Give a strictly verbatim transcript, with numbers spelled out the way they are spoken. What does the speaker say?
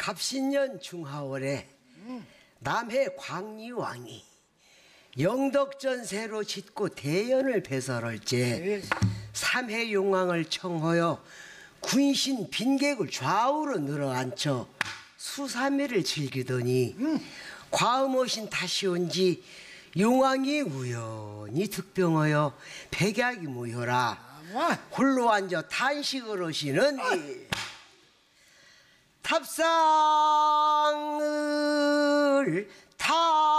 갑신년 중하월에 남해 광리왕이 영덕전세로 짓고 대연을 배설할제 삼해 용왕을 청하여 군신 빈객을 좌우로 늘어앉혀 수삼회를 즐기더니 과음오신 다시 온지 용왕이 우연히 득병하여 백약이 모여라 홀로 앉아 탄식을 하시는디 탑상을 타